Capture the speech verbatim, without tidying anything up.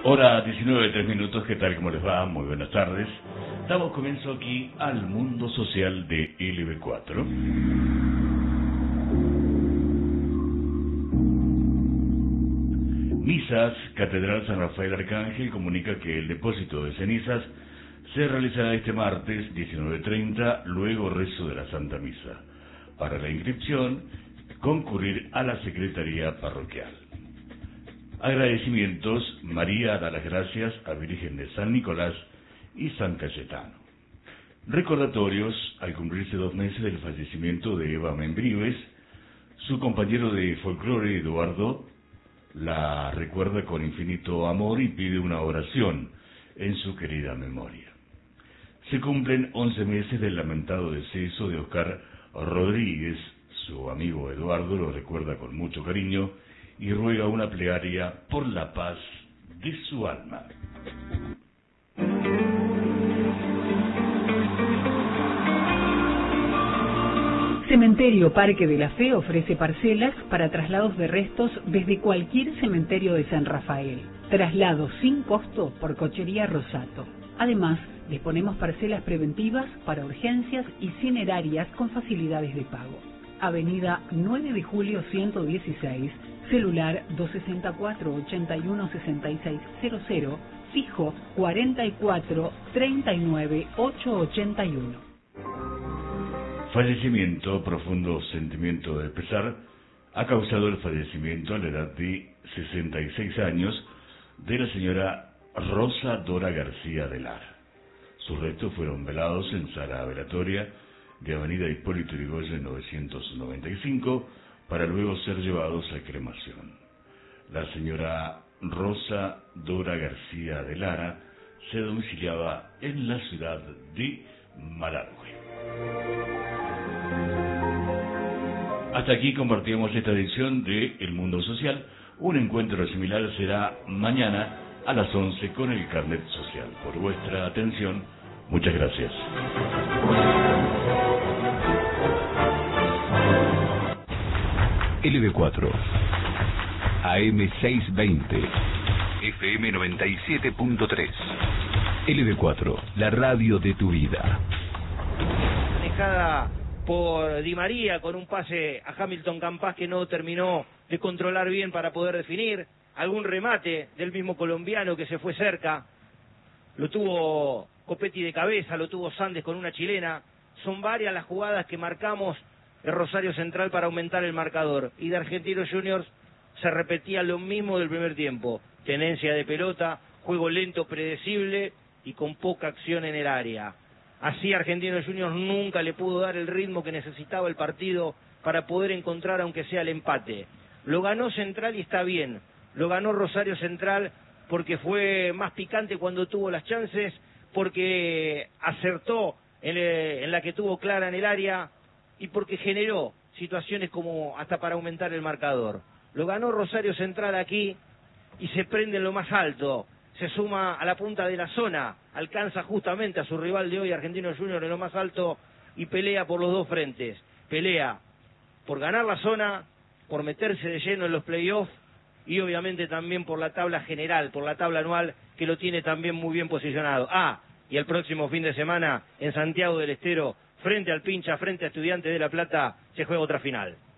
Hora diecinueve, tres minutos, ¿qué tal? ¿Cómo les va? Muy buenas tardes. Damos comienzo aquí al mundo social de L B cuatro. Misas, Catedral San Rafael Arcángel comunica que el depósito de cenizas se realizará este martes diecinueve treinta, luego rezo de la Santa Misa. Para la inscripción, concurrir a la Secretaría Parroquial. Agradecimientos, María da las gracias a Virgen de San Nicolás y San Cayetano. Recordatorios, al cumplirse dos meses del fallecimiento de Eva Membrives, su compañero de folclore Eduardo la recuerda con infinito amor y pide una oración en su querida memoria. Se cumplen once meses del lamentado deceso de Oscar Rodríguez. Su amigo Eduardo lo recuerda con mucho cariño y ruega una plegaria por la paz de su alma. Cementerio Parque de la Fe ofrece parcelas para traslados de restos desde cualquier cementerio de San Rafael. Traslado sin costo por Cochería Rosato. Además, disponemos parcelas preventivas para urgencias y cinerarias con facilidades de pago. Avenida nueve de julio ciento dieciséis, celular dos seis cuatro, ocho uno seis seis cero cero, fijo cuarenta y cuatro, treinta y nueve, ochocientos ochenta y uno. Fallecimiento, profundo sentimiento de pesar, ha causado el fallecimiento a la edad de sesenta y seis años de la señora Rosa Dora García de Lara. Sus restos fueron velados en sala velatoria de Avenida Hipólito Yrigoyen novecientos noventa y cinco para luego ser llevados a cremación. La señora Rosa Dora García de Lara se domiciliaba en la ciudad de Malargüe. Hasta aquí compartimos esta edición de El Mundo Social. Un encuentro similar será mañana a las once con el Carnet Social. Por vuestra atención, muchas gracias. L B cuatro, A M seiscientos veinte, F M noventa y siete punto tres. L B cuatro, la radio de tu vida. Manejada por Di María con un pase a Hamilton Campas que no terminó de controlar bien para poder definir. Algún remate del mismo colombiano que se fue cerca. Lo tuvo Copetti de cabeza, lo tuvo Sandes con una chilena. Son varias las jugadas que marcamos de Rosario Central para aumentar el marcador. Y de Argentinos Juniors se repetía lo mismo del primer tiempo. Tenencia de pelota, juego lento, predecible y con poca acción en el área. Así Argentinos Juniors nunca le pudo dar el ritmo que necesitaba el partido para poder encontrar aunque sea el empate. Lo ganó Central y está bien. Lo ganó Rosario Central porque fue más picante cuando tuvo las chances, porque acertó en, eh, en la que tuvo clara en el área y porque generó situaciones como hasta para aumentar el marcador. Lo ganó Rosario Central aquí y se prende en lo más alto. Se suma a la punta de la zona, alcanza justamente a su rival de hoy, Argentinos Juniors, en lo más alto y pelea por los dos frentes. Pelea por ganar la zona, por meterse de lleno en los playoffs y obviamente también por la tabla general, por la tabla anual que lo tiene también muy bien posicionado. Ah, y el próximo fin de semana en Santiago del Estero, frente al Pincha, frente a Estudiantes de La Plata, se juega otra final.